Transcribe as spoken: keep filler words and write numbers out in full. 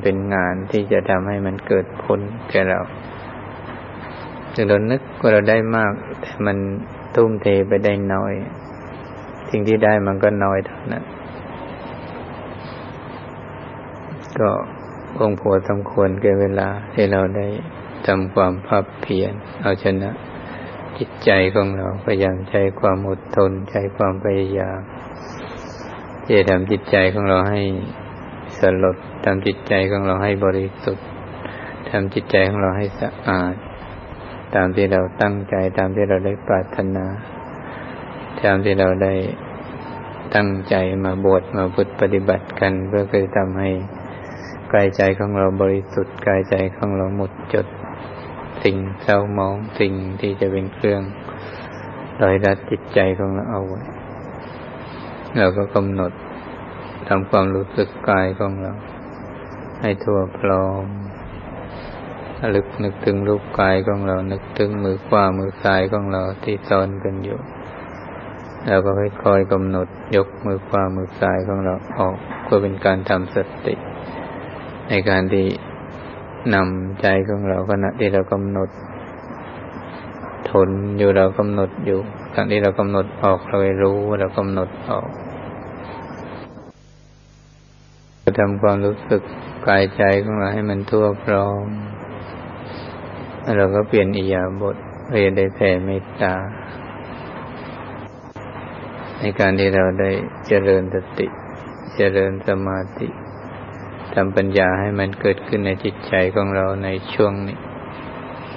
เป็นงานที่จะทำให้มันเกิดผลแก่เราถึงเรานึกว่าเราได้มากแต่มันทุ่มเทไปได้น้อยสิ่งที่ได้มันก็น้อยเท่านั้นก็คงพอสมควรแก่เวลาที่เราได้ทำความภาคเพียรเอาชนะจิตใจของเราพยายามใช้ความอดทนใช้ความพยายามจะทำจิตใจของเราให้สลดทำจิตใจของเราให้บริสุทธิ์ทำจิตใจของเราให้สะอาดตามที่เราตั้งใจตามที่เราได้ปรารถนาตามที่เราได้ตั้งใจมาบวชมาฝึกปฏิบัติกันเพื่อจะทำให้กายใจของเราบริสุทธิ์กายใจของเราหมดจดสิ่งเศร้าหมองสิ่งที่จะเป็นเครื่องลอยลัดจิตใจของเราเอาไว้เราก็กำหนดทำความรู้สึกกายของเราให้ทั่วพร้อมระลึกนึกถึงรูปกายของเรานึกถึงมือขวามือซ้ายของเราที่ซ้อนกันอยู่แล้วก็ค่อยๆกำหนดยกมือขวามือซ้ายของเราออกเพื่อเป็นการทำสติในการที่นำใจของเราขณะที่เรากำหนดทนอยู่เรากำหนดอยู่ขณะที่เรากำหนดออกเรารู้ว่าเรากำหนดออกทำความรู้สึกกายใจของเราให้มันทั่วพร้อมแล้วเราก็เปลี่ยนอิริยาบถเพื่อได้แผ่เมตตาในการที่เราได้เจริญสติเจริญสมาธิทำปัญญาให้มันเกิดขึ้นในจิตใจของเราในช่วงนี้